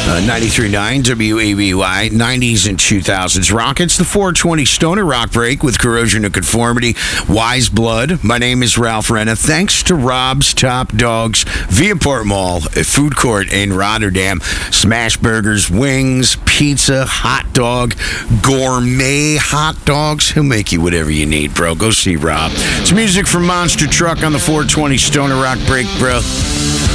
93.9 WABY, 90s and 2000s rock. It's the 420 Stoner Rock Break with Corrosion of Conformity, Wise Blood. My name is Ralph Renna. Thanks to Rob's Top Dogs, Viaport Mall, a food court in Rotterdam. Smash burgers, wings, pizza, hot dog, gourmet hot dogs. He'll make you whatever you need, bro. Go see Rob. It's music from Monster Truck on the 420 Stoner Rock Break, bro.